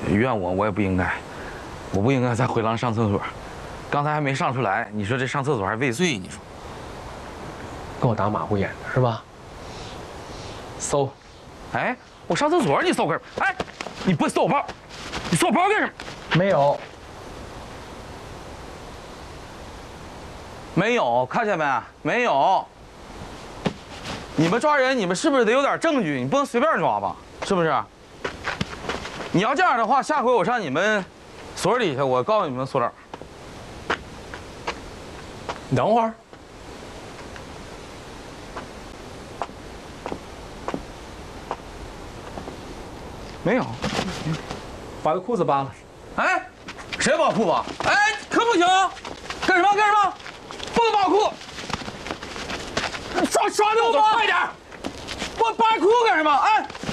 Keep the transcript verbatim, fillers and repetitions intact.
怨我，我也不应该，我不应该在回廊上厕所，刚才还没上出来，你说这上厕所还未遂，你说， 跟我打马虎眼的是吧？搜， 哎，我上厕所你搜干什么？哎，你不搜我包，你搜我包干什么？ 没有， 没有，看见没？没有。你们抓人，你们是不是得有点证据？你不能随便抓吧？是不是？你要这样的话，下回我上你们所里去，我告诉你们所长。 你等会儿。 没有， 把个裤子扒了。 哎，谁扒裤子？哎，可不行！干什么？干什么？不能扒裤！刷刷掉吧！快点！我扒裤干什么？哎！